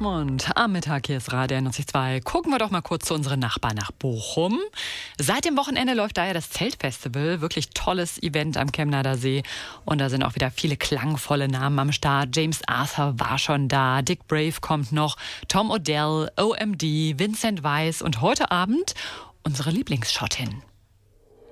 Dortmund. Am Mittag, hier ist Radio 91.2. Gucken wir doch mal kurz zu unseren Nachbarn nach Bochum. Seit dem Wochenende läuft da ja das Zeltfestival. Wirklich tolles Event am Chemnader See. Und da sind auch wieder viele klangvolle Namen am Start. James Arthur war schon da, Dick Brave kommt noch, Tom Odell, OMD, Vincent Weiss und heute Abend unsere Lieblingsschottin.